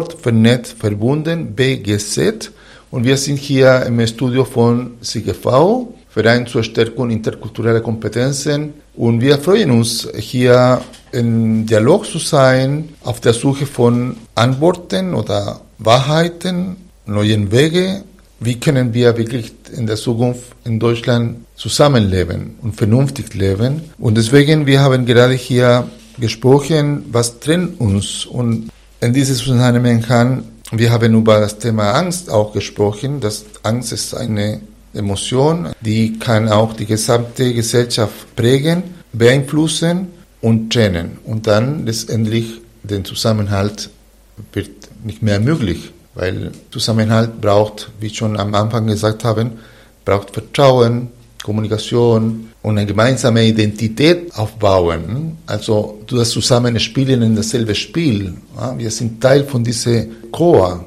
Antwort, vernetzt, verbunden, BGZ. Und wir sind hier im Studio von CGV, Verein zur Stärkung interkultureller Kompetenzen. Und wir freuen uns, hier im Dialog zu sein, auf der Suche von Antworten oder Wahrheiten, neuen Wege. Wie können wir wirklich in der Zukunft in Deutschland zusammenleben und vernünftig leben? Und deswegen, wir haben gerade hier gesprochen, was trennt uns. Und in diesem Zusammenhang, wir haben über das Thema Angst auch gesprochen. Das Angst ist eine Emotion, die kann auch die gesamte Gesellschaft prägen, beeinflussen und trennen. Und dann letztendlich der Zusammenhalt wird nicht mehr möglich, weil Zusammenhalt braucht, wie ich schon am Anfang gesagt habe, braucht Vertrauen, Kommunikation und eine gemeinsame Identität aufbauen. Also das Zusammenspielen in dasselbe Spiel. Wir sind Teil von dieser Chor.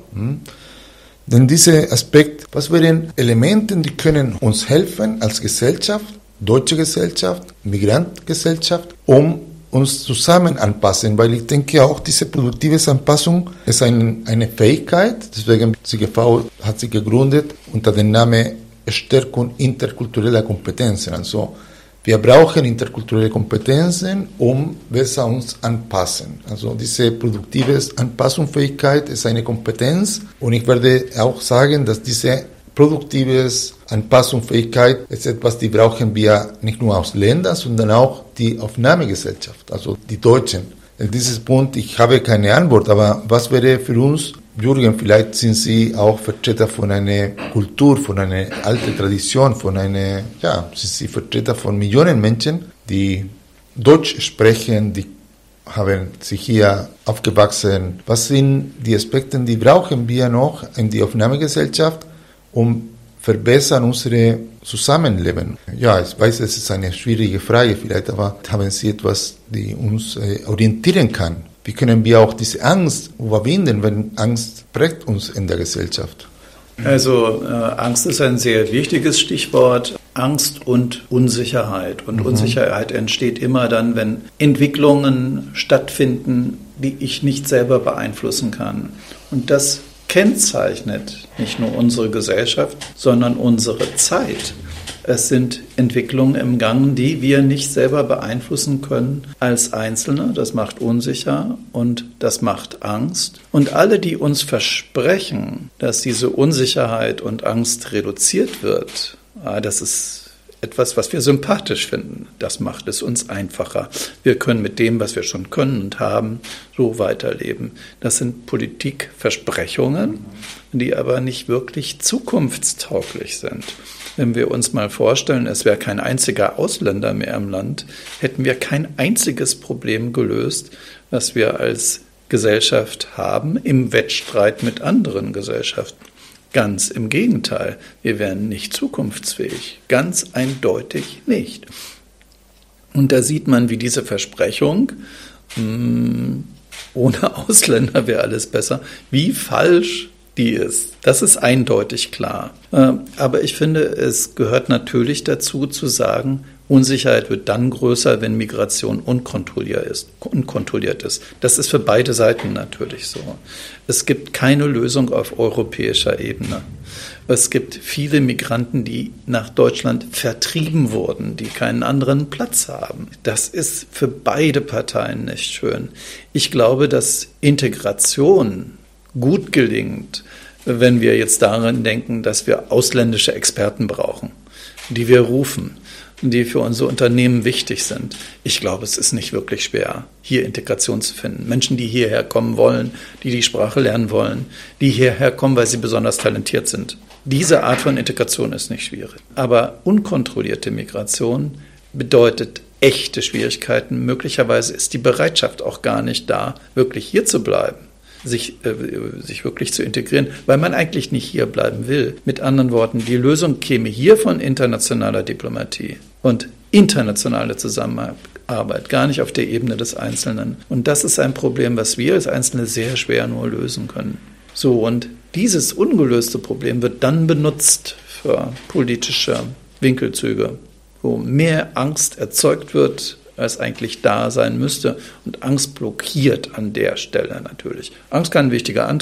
Denn dieser Aspekt, was wären Elemente, die können uns helfen als Gesellschaft, deutsche Gesellschaft, Migrantgesellschaft, um uns zusammen anpassen, weil ich denke auch, diese produktive Anpassung ist eine Fähigkeit, deswegen CGV hat sich gegründet unter dem Namen Stärkung interkultureller Kompetenzen. Also wir brauchen interkulturelle Kompetenzen, um besser uns anpassen. Also diese produktive Anpassungsfähigkeit ist eine Kompetenz und ich werde auch sagen, dass diese produktive Anpassungsfähigkeit ist etwas, die brauchen wir nicht nur aus Ländern, sondern auch die Aufnahmegesellschaft, also die Deutschen. In diesem Punkt, ich habe keine Antwort, aber was wäre für uns, Jürgen, vielleicht sind Sie auch Vertreter von einer Kultur, von einer alten Tradition, sind Sie Vertreter von Millionen Menschen, die Deutsch sprechen, die haben sich hier aufgewachsen. Was sind die Aspekte, die brauchen wir noch in die Aufnahmegesellschaft, um verbessern unsere Zusammenleben? Ja, ich weiß, es ist eine schwierige Frage vielleicht, aber haben Sie etwas, die uns orientieren kann? Wie können wir auch diese Angst überwinden, wenn Angst prägt uns in der Gesellschaft? Also Angst ist ein sehr wichtiges Stichwort. Angst und Unsicherheit. Und Unsicherheit entsteht immer dann, wenn Entwicklungen stattfinden, die ich nicht selber beeinflussen kann. Und das kennzeichnet nicht nur unsere Gesellschaft, sondern unsere Zeit. Es sind Entwicklungen im Gang, die wir nicht selber beeinflussen können als Einzelne. Das macht unsicher und das macht Angst. Und alle, die uns versprechen, dass diese Unsicherheit und Angst reduziert wird, das ist etwas, was wir sympathisch finden. Das macht es uns einfacher. Wir können mit dem, was wir schon können und haben, so weiterleben. Das sind Politikversprechungen, die aber nicht wirklich zukunftstauglich sind. Wenn wir uns mal vorstellen, es wäre kein einziger Ausländer mehr im Land, hätten wir kein einziges Problem gelöst, was wir als Gesellschaft haben, im Wettstreit mit anderen Gesellschaften. Ganz im Gegenteil, wir wären nicht zukunftsfähig, ganz eindeutig nicht. Und da sieht man, wie diese Versprechung, ohne Ausländer wäre alles besser, wie falsch die ist. Das ist eindeutig klar. Aber ich finde, es gehört natürlich dazu zu sagen, Unsicherheit wird dann größer, wenn Migration unkontrolliert ist. Das ist für beide Seiten natürlich so. Es gibt keine Lösung auf europäischer Ebene. Es gibt viele Migranten, die nach Deutschland vertrieben wurden, die keinen anderen Platz haben. Das ist für beide Parteien nicht schön. Ich glaube, dass Integration gut gelingt, wenn wir jetzt daran denken, dass wir ausländische Experten brauchen, die wir rufen, die für unsere Unternehmen wichtig sind. Ich glaube, es ist nicht wirklich schwer, hier Integration zu finden. Menschen, die hierher kommen wollen, die die Sprache lernen wollen, die hierher kommen, weil sie besonders talentiert sind. Diese Art von Integration ist nicht schwierig. Aber unkontrollierte Migration bedeutet echte Schwierigkeiten. Möglicherweise ist die Bereitschaft auch gar nicht da, wirklich hier zu bleiben. Sich wirklich zu integrieren, weil man eigentlich nicht hier bleiben will. Mit anderen Worten, die Lösung käme hier von internationaler Diplomatie und internationale Zusammenarbeit, gar nicht auf der Ebene des Einzelnen. Und das ist ein Problem, was wir als Einzelne sehr schwer nur lösen können. So, und dieses ungelöste Problem wird dann benutzt für politische Winkelzüge, wo mehr Angst erzeugt wird, als eigentlich da sein müsste. Und Angst blockiert an der Stelle natürlich. Angst kann ein wichtiger